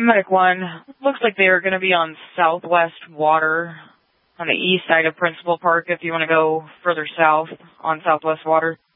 Medic 1, looks like they are going to be on Southwest Water on the east side of Principal Park if you want to go further south on Southwest Water.